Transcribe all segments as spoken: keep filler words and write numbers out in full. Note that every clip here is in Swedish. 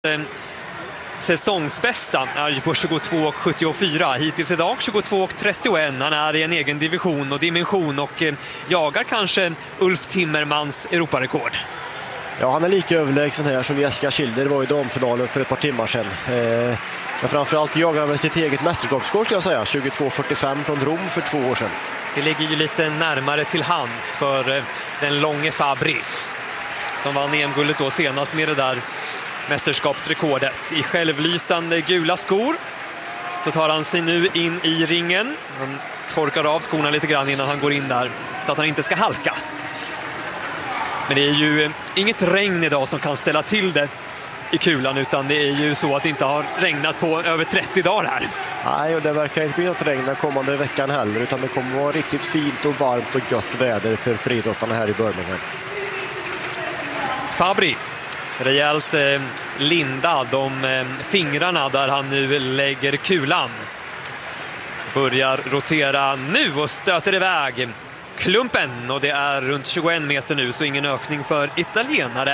Säsongsbästa är ju på tjugotvå sjuttiofyra. Hittills idag tjugotvå trettioett. Han är i en egen division och dimension och jagar kanske Ulf Timmermans Europarekord. Ja, han är lika överlägsen här som Jessica Schilder var i damfinalen för ett par timmar sedan. Eh, men framförallt jagar han väl sitt eget mästerskapsskår, skulle jag säga. tjugotvå fyrtiofem från Rom för två år sedan. Det ligger ju lite närmare till hands för den långe Fabri som vann E M-guldet då senast med det där mästerskapsrekordet. I självlysande gula skor så tar han sig nu in i ringen. Han torkar av skorna lite grann innan han går in där så att han inte ska halka. Men det är ju inget regn idag som kan ställa till det i kulan, utan det är ju så att det inte har regnat på över trettio dagar här. Nej, och det verkar inte bli något regn den kommande veckan heller, utan det kommer vara riktigt fint och varmt och gott väder för friidrottarna här i Birmingham. Fabri, rejält eh, lindad om eh, fingrarna där han nu lägger kulan. Börjar rotera nu och stöter iväg klumpen, och det är runt tjugoen meter nu, så ingen ökning för italienare.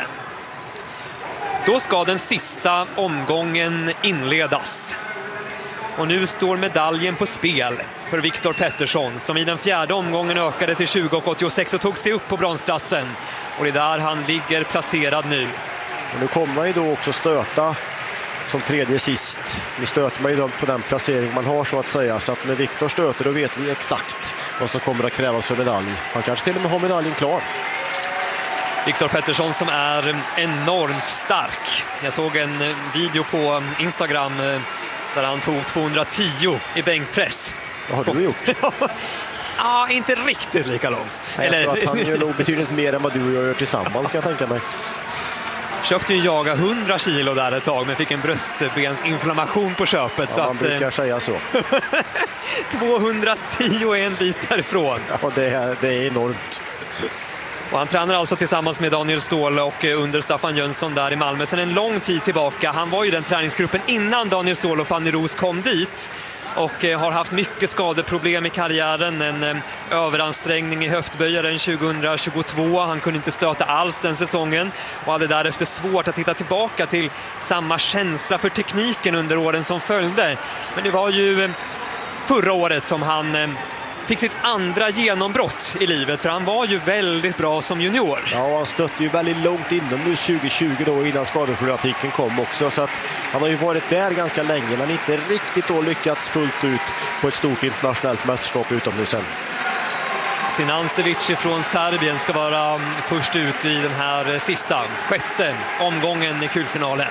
Då ska den sista omgången inledas. Och nu står medaljen på spel för Viktor Pettersson, som i den fjärde omgången ökade till tjugo åttiosex och tog sig upp på bronsplatsen. Och det är där han ligger placerad nu. Och nu kommer man ju då också stöta som tredje sist. Nu stöter man ju på den placering man har, så att säga. Så att när Viktor stöter, då vet vi exakt vad som kommer att krävas för medalj. Han kanske till och med har medaljen klar. Viktor Pettersson som är enormt stark. Jag såg en video på Instagram där han tog tvåhundratio i bänkpress. Vad har du gjort? Ja, inte riktigt lika långt. Nej, jag tror att han gör nog betydligt mer än vad du och jag gör tillsammans, ska jag tänka mig. Försökte ju jaga hundra kilo där ett tag, men fick en bröstbensinflammation på köpet. Ja, så man att, brukar säga så. tvåhundratio är en bit därifrån. Ja, det är, det är enormt. Och han tränar alltså tillsammans med Daniel Ståhl och under Staffan Jönsson där i Malmö sedan en lång tid tillbaka. Han var ju den träningsgruppen innan Daniel Ståhl och Fanny Roos kom dit. Och har haft mycket skadeproblem i karriären. En eh, överansträngning i höftböjaren tjugohundratjugotvå. Han kunde inte stöta alls den säsongen. Och hade därefter svårt att hitta tillbaka till samma känsla för tekniken under åren som följde. Men det var ju eh, förra året som han eh, fick sitt andra genombrott i livet. För han var ju väldigt bra som junior. Ja, han stötte ju väldigt långt inomhus tjugo tjugo då, innan skadeproblematiken kom också. Så att han har ju varit där ganska länge, men inte riktigt då lyckats fullt ut på ett stort internationellt mästerskap utomhus än. Sinancevic från Serbien ska vara först ut i den här sista, sjätte omgången i kulfinalen.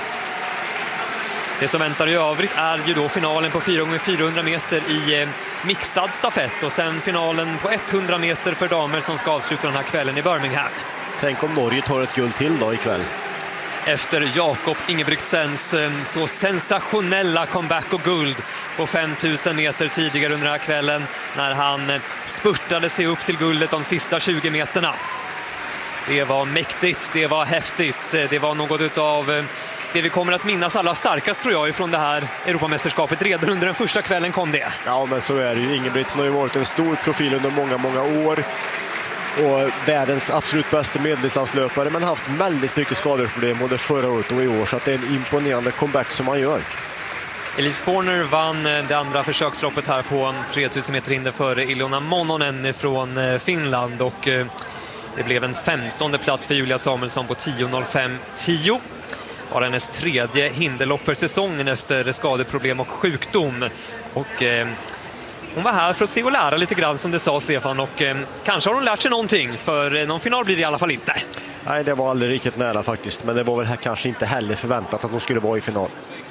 Det som väntar i övrigt är ju då finalen på fyra gånger fyrahundra meter i eh, mixad stafett och sen finalen på hundra meter för damer som ska avsluta den här kvällen i Birmingham. Tänk om Norge tar ett guld till då ikväll. Efter Jakob Ingebrigtsens eh, så sensationella comeback och guld på femtusen meter tidigare under den här kvällen när han eh, spurtade sig upp till guldet de sista tjugo meterna. Det var mäktigt, det var häftigt, det var något utav eh, det vi kommer att minnas allra starkast, tror jag, ifrån det här Europamästerskapet. Redan under den första kvällen kom det. Ja, men så är det ju. Ingebrigtsen har ju varit en stor profil under många, många år. Och världens absolut bästa medeldistanslöpare, men haft väldigt mycket skadeproblem både förra året och i år. Så att det är en imponerande comeback som han gör. Elise Forner vann det andra försöksloppet här på tretusen meter hinder före Ilona Mononen från Finland. Och det blev en femtonde plats för Julia Samuelsson på tio noll fem tio. Var hennes tredje hinderlopp för säsongen efter skadeproblem och sjukdom. Och eh, hon var här för att se och lära lite grann, som det sa Stefan. Och eh, kanske har hon lärt sig någonting, för eh, någon final blir det i alla fall inte. Nej, det var aldrig riktigt nära faktiskt. Men det var väl här kanske inte heller förväntat att hon skulle vara i final.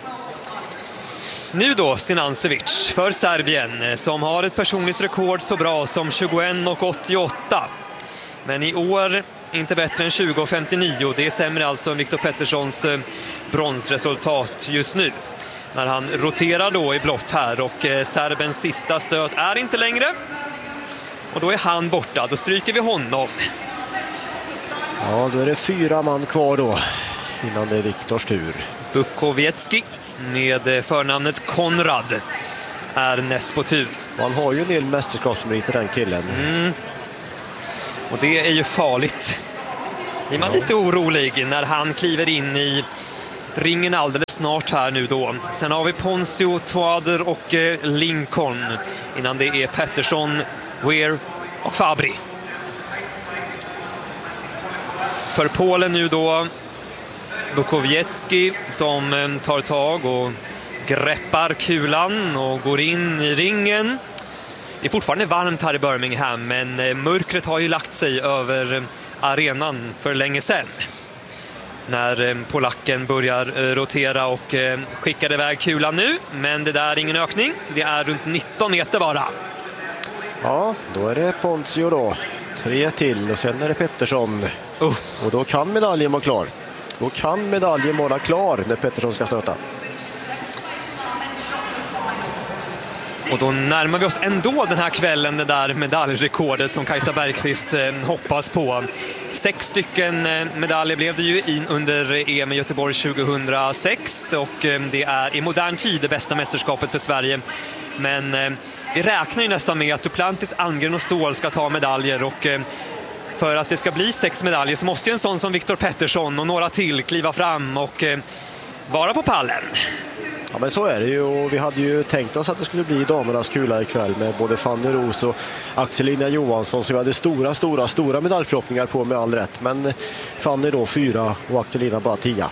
Nu då Sinancevic för Serbien, som har ett personligt rekord så bra som tjugoen åttioåtta. Men i år inte bättre än tjugo femtionio. Det är sämre alltså än Viktor Petterssons eh, bronsresultat just nu. När han roterar då i blått här, och eh, Serbens sista stöt är inte längre. Och då är han borta, då stryker vi honom. Ja, då är det fyra man kvar då innan det är Viktors tur. Bukowiecki med förnamnet Konrad är näst på tur. Man har ju en del mästerskapsmeriter, den killen. Mm. Och det är ju farligt. Är man lite orolig när han kliver in i ringen alldeles snart här nu då. Sen har vi Ponzio, Toader och eh, Lincoln. Innan det är Pettersson, Weir och Fabri. För Polen nu då Bukowiecki som eh, tar tag och greppar kulan och går in i ringen. Det är fortfarande varmt här i Birmingham, men eh, mörkret har ju lagt sig över eh, arenan för länge sedan. När eh, polacken börjar eh, rotera och eh, skickar iväg kulan nu. Men det där är ingen ökning. Det är runt nitton meter bara. Ja, då är det Ponzio då. Tre till och sen är det Pettersson. Uh. Och då kan medaljen vara klar. Då kan medaljen vara klar när Pettersson ska stöta. Och då närmar vi oss ändå den här kvällen, det där medaljrekordet som Kajsa Bergqvist eh, hoppas på. Sex stycken eh, medaljer blev det ju in under E M i Göteborg tjugohundrasex och eh, det är i modern tid det bästa mästerskapet för Sverige. Men eh, vi räknar ju nästan med att Duplantis, Almgren och Ståhl ska ta medaljer och eh, för att det ska bli sex medaljer så måste en sån som Viktor Pettersson och några till kliva fram och eh, vara på pallen. Ja, men så är det ju, och vi hade ju tänkt oss att det skulle bli damernas kula ikväll med både Fanny Roos och Axelina Johansson, så vi hade stora, stora, stora medaljförhoppningar på med all rätt. Men Fanny då fyra och Axelina bara tia.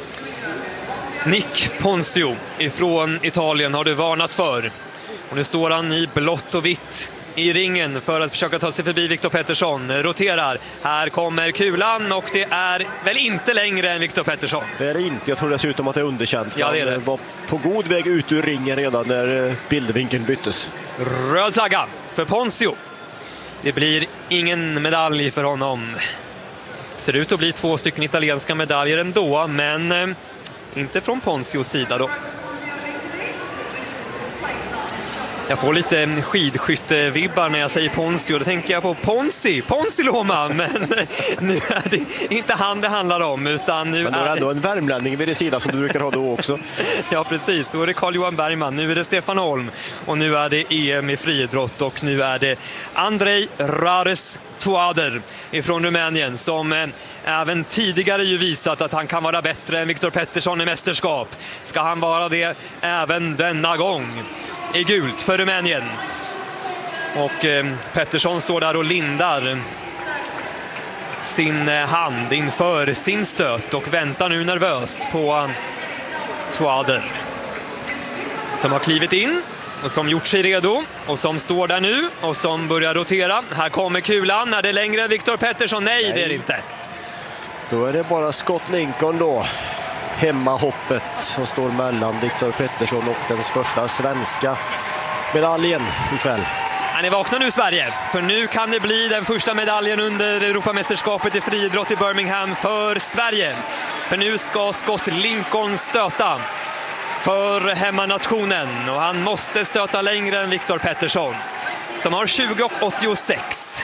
Nick Ponzio ifrån Italien har du varnat för. Och nu står han i blått och vitt i ringen för att försöka ta sig förbi Viktor Pettersson. Roterar. Här kommer kulan och det är väl inte längre än Viktor Pettersson. Det är det inte. Jag tror dessutom att det är underkänt. Ja, det är det. Han var på god väg ut ur ringen redan när bildvinkeln byttes. Röd flagga för Ponzio. Det blir ingen medalj för honom. Ser ut att bli två stycken italienska medaljer ändå, men eh, inte från Ponzios sida då. Jag får lite skidskyttevibbar när jag säger Ponzio. Då tänker jag på Ponzi, Ponzi Loma. Men nu är det inte han det handlar om. Utan nu men då är det ändå en värmlänning vid det sidan som du brukar ha då också. Ja, precis. Då är det Carl-Johan Bergman. Nu är det Stefan Holm. Och nu är det E M i friidrott. Och nu är det Andrei Rares Toader ifrån Rumänien som eh, även tidigare ju visat att han kan vara bättre än Viktor Pettersson i mästerskap. Ska han vara det även denna gång? I gult för Rumänien. Och eh, Pettersson står där och lindar sin eh, hand inför sin stöt och väntar nu nervöst på eh, Toader som har klivit in och som gjort sig redo och som står där nu och som börjar rotera. Här kommer kulan. Är det längre än Viktor Pettersson? Nej, Nej, det är det inte. Då är det bara Scott Lincoln då. Hemmahoppet som står mellan Viktor Pettersson och den första svenska medaljen ikväll. Han är vakna nu, Sverige, för nu kan det bli den första medaljen under Europamästerskapet i friidrott i Birmingham för Sverige. För nu ska Scott Lincoln stöta för hemmanationen och han måste stöta längre än Viktor Pettersson som har tjugo och åttiosex.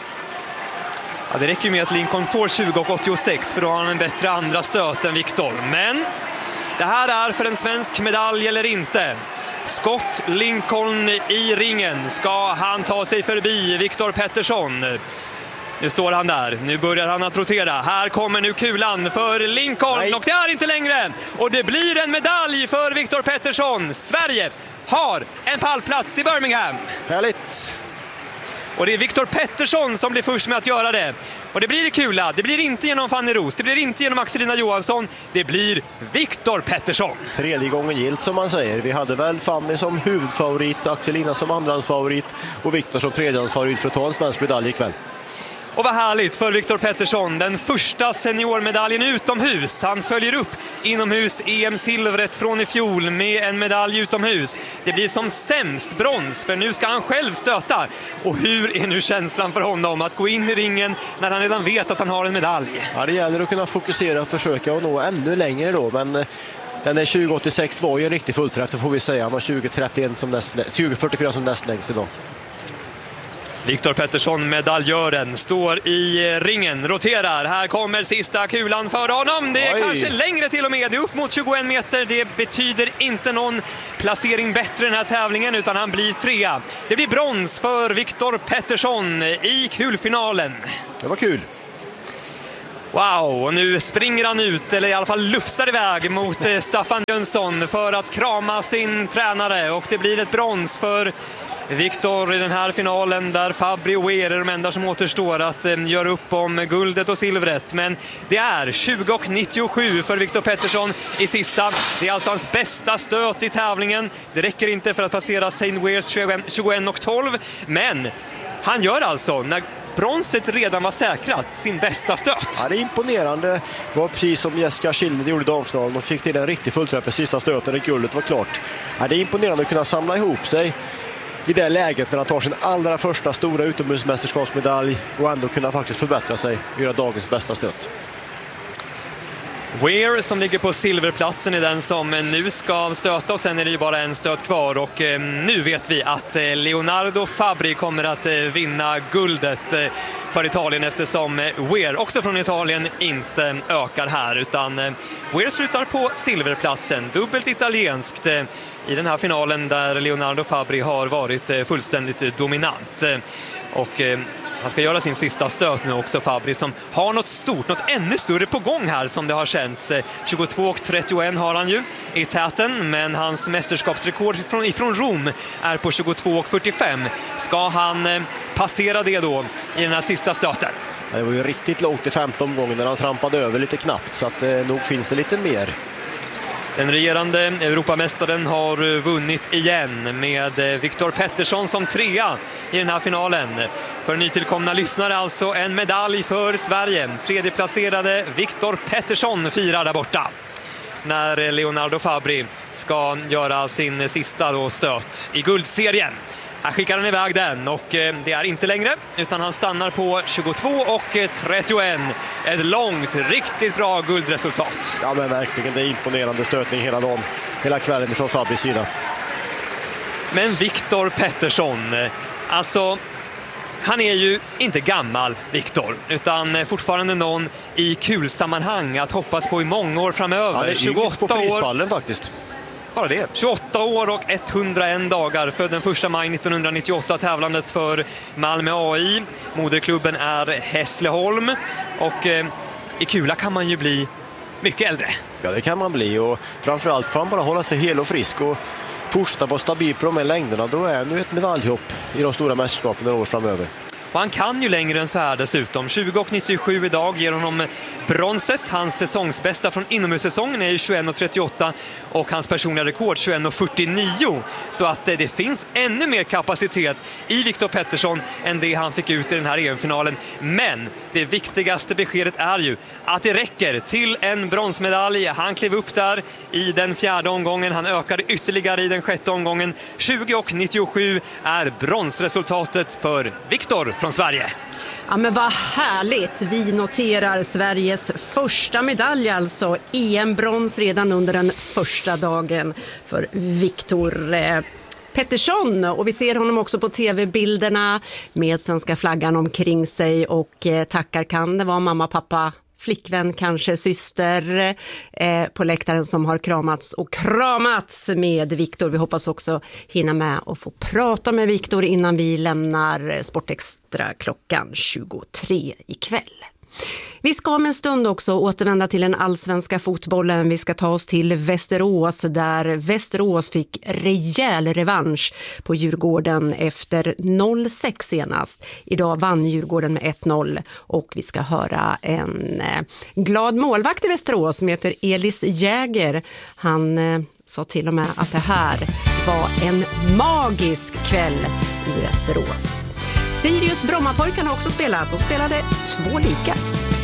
Ja, det räcker ju med att Lincoln får tjugo och åttiosex för då har han en bättre andra stöt än Viktor. Men det här är för en svensk medalj eller inte. Scott Lincoln i ringen. Ska han ta sig förbi Viktor Pettersson? Nu står han där. Nu börjar han att rotera. Här kommer nu kulan för Lincoln. Nej. Och det är inte längre. Och det blir en medalj för Viktor Pettersson. Sverige har en pallplats i Birmingham. Härligt. Och det är Viktor Pettersson som blir först med att göra det. Och det blir kula. Det blir inte genom Fanny Roos. Det blir inte genom Axelina Johansson. Det blir Viktor Pettersson. Tredje gången gilt som man säger. Vi hade väl Fanny som huvudfavorit, Axelina som andrahandsfavorit och Viktor som tredjehandsfavorit för att ta en svensk medalj ikväll. Och vad härligt för Viktor Pettersson. Den första seniormedaljen utomhus. Han följer upp inomhus E M-silvret från i fjol med en medalj utomhus. Det blir som sämst brons, för nu ska han själv stöta. Och hur är nu känslan för honom att gå in i ringen när han redan vet att han har en medalj? Ja, det gäller att kunna fokusera och försöka och nå ännu längre då, men den där tjugo åttiosex var ju en riktig fullträff, får vi säga. Han har tjugo trettioett som näst, tjugo fyrtiofyra som näst längst idag. Viktor Pettersson, medaljören, står i ringen, roterar. Här kommer sista kulan för honom. Det är Oj. kanske längre till och med. Det är upp mot tjugoen meter. Det betyder inte någon placering bättre i den här tävlingen, utan han blir trea. Det blir brons för Viktor Pettersson i kulfinalen. Det var kul. Wow, och nu springer han ut, eller i alla fall lufsar iväg mot eh, Staffan Jönsson för att krama sin tränare. Och det blir ett brons för Viktor i den här finalen där Fabri och Weir är de enda som återstår att eh, göra upp om guldet och silvret. Men det är tjugo nittiosju för Viktor Pettersson i sista. Det är alltså hans bästa stöt i tävlingen. Det räcker inte för att passera Saint Weirs tjugoett tolv, men han gör alltså, när bronset redan var säkrat, sin bästa stöt. Ja, det är imponerande. Det var precis som Jessica Schilder gjorde i damfinalen och fick till en riktig fullträff för sista stöten när guldet var klart. Ja, det är imponerande att kunna samla ihop sig i det läget när han tar sin allra första stora utomhusmästerskapsmedalj och ändå kunna faktiskt förbättra sig och göra dagens bästa stöt. Weir som ligger på silverplatsen är den som nu ska stöta, och sen är det ju bara en stöt kvar, och eh, nu vet vi att eh, Leonardo Fabri kommer att eh, vinna guldet eh, för Italien, eftersom eh, Weir också från Italien inte ökar här, utan eh, Weir slutar på silverplatsen, dubbelt italienskt eh, i den här finalen där Leonardo Fabri har varit eh, fullständigt eh, dominant. Eh, och eh, han ska göra sin sista stöt nu också, Fabri, som har något stort, något ännu större på gång här som det har känts. tjugotvå trettioett har han ju i täten, men hans mästerskapsrekord ifrån, ifrån Rom är på tjugotvå fyrtiofem. Ska han eh, passera det då i den här sista stöten? Det var ju riktigt långt i femte omgången när han trampade över lite knappt, så att eh, nog finns det lite mer. Den regerande Europamästaren har vunnit igen med Viktor Pettersson som trea i den här finalen. För nytillkomna lyssnare alltså en medalj för Sverige. Tredjeplacerade Viktor Pettersson firar där borta när Leonardo Fabri ska göra sin sista då stöt i guldserien. Här skickar han iväg den, och det är inte längre, utan han stannar på tjugotvå trettioett. Ett långt, riktigt bra guldresultat. Ja, men verkligen, det är imponerande stötning hela dagen, hela kvällen från Fabris sida. Men Viktor Pettersson, alltså han är ju inte gammal, Viktor, utan fortfarande någon i kulsammanhang att hoppas på i många år framöver. Ja, det är tjugoåtta på frispallen faktiskt. Bara det. tjugoåtta år och etthundraen dagar. Född den första maj nittonhundranittioåtta, tävlandet för Malmö A I. Moderklubben är Hässleholm. Och eh, i kula kan man ju bli mycket äldre. Ja, det kan man bli. Och framförallt får man bara hålla sig hel och frisk och fortsätta vara stabil på de här längderna. Då är nu ett medaljhopp i de stora mästerskapen några år framöver. Och han kan ju längre än så här dessutom. tjugo nittiosju idag ger honom bronset. Hans säsongsbästa från inomhussäsongen är tjugoett trettioåtta och hans personliga rekord tjugoett fyrtionio. Så att det finns ännu mer kapacitet i Viktor Pettersson än det han fick ut i den här E M-finalen. Men det viktigaste beskedet är ju att det räcker till en bronsmedalj. Han klev upp där i den fjärde omgången. Han ökade ytterligare i den sjätte omgången. tjugo nittiosju är bronsresultatet för Viktor från Sverige. Ja, men vad härligt. Vi noterar Sveriges första medalj, alltså E M-brons redan under den första dagen för Viktor eh, Pettersson. Och vi ser honom också på tv-bilderna med svenska flaggan omkring sig, och eh, tackar kan det vara mamma, pappa, flickvän, kanske syster eh, på läktaren som har kramats och kramats med Viktor. Vi hoppas också hinna med och få prata med Viktor innan vi lämnar Sportextra klockan tjugotre ikväll. Vi ska om en stund också återvända till den allsvenska fotbollen. Vi ska ta oss till Västerås, där Västerås fick rejäl revansch på Djurgården efter noll sex senast. Idag vann Djurgården med ett noll, och vi ska höra en glad målvakt i Västerås som heter Elis Jäger. Han sa till och med att det här var en magisk kväll i Västerås. Sirius Brommapojkarna har också spelat och spelade två lika.